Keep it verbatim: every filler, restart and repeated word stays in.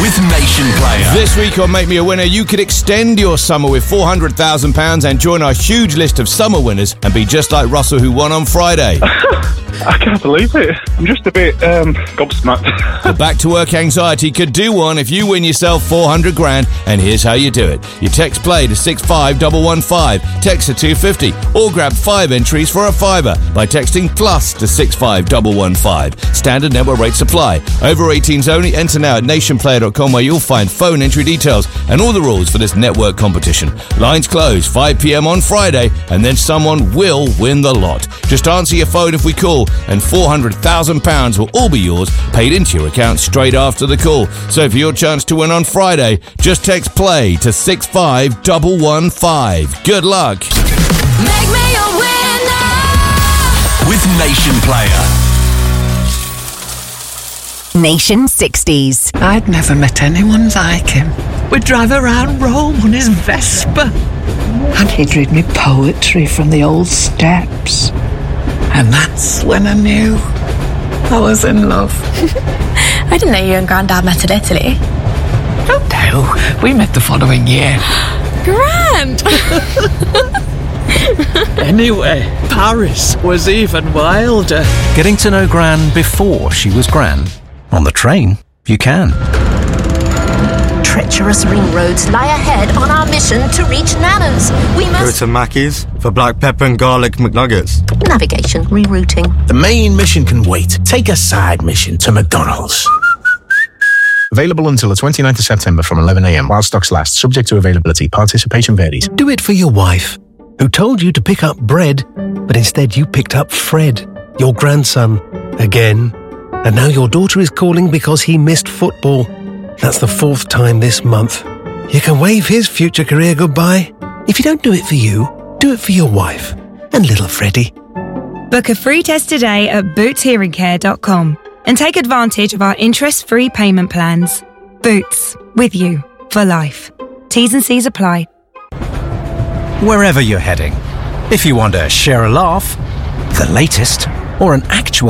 with Nation Player. This week on Make Me a Winner, you could extend your summer with four hundred thousand pounds and join our huge list of summer winners and be just like Russell, who won on Friday. I can't believe it. I'm just a bit um, gobsmacked. The back-to-work anxiety could do one if you win yourself four hundred grand, and here's how you do it. You text play to six five one one five, text to two fifty, or grab five entries for a fiver by texting plus to six five one one five. Standard network rates apply. Over eighteens only. Enter now at nation player dot com, where you'll find phone entry details and all the rules for this network competition. Lines close five p.m. on Friday, and then someone will win the lot. Just answer your phone if we call, and four hundred thousand pounds will all be yours, paid into your account straight after the call. So for your chance to win on Friday, just text play to six five one one five. Good luck. Make me a winner with Nation Player. Nation sixties. I'd never met anyone like him. We'd drive around Rome on his Vespa, and he'd read me poetry from the old steps. And that's when I knew I was in love. I didn't know you and Grandad met in Italy. Oh no, we met the following year. Grand! Anyway, Paris was even wilder. Getting to know Gran before she was Gran. On the train, you can. Treacherous ring roads lie ahead on our mission to reach Nana's. We Go must... to Mackey's for black pepper and garlic McNuggets. Navigation, rerouting. The main mission can wait. Take a side mission to McDonald's. Available until the twenty-ninth of September from eleven a.m. while stocks last. Subject to availability. Participation varies. Do it for your wife, who told you to pick up bread, but instead you picked up Fred, your grandson, again. And now your daughter is calling because he missed football. That's the fourth time this month. You can wave his future career goodbye. If you don't do it for you, do it for your wife and little Freddie. Book a free test today at boots hearing care dot com and take advantage of our interest-free payment plans. Boots, with you for life. T's and C's apply. Wherever you're heading, if you want to share a laugh, the latest, or an actual